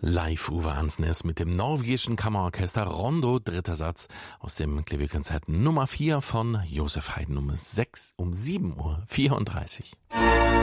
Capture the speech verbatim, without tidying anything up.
Live Uwe Ansnes mit dem norwegischen Kammerorchester Rondo, dritter Satz aus dem Klavierkonzert Nummer vier von Joseph Haydn um sechs, um sieben Uhr vierunddreißig.